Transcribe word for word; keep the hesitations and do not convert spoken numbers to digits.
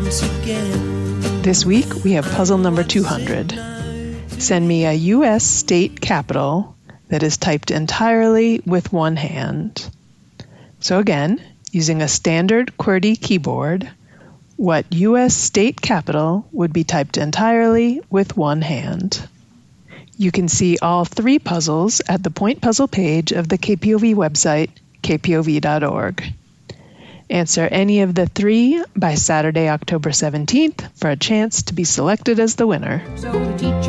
once again. This week we have puzzle number two hundred. Send me a U S state capital that is typed entirely with one hand. So again, using a standard QWERTY keyboard, what U S state capital would be typed entirely with one hand? You can see all three puzzles at the Point Puzzle page of the K P O V website, k p o v dot org. Answer any of the three by Saturday, October seventeenth for a chance to be selected as the winner. So the teacher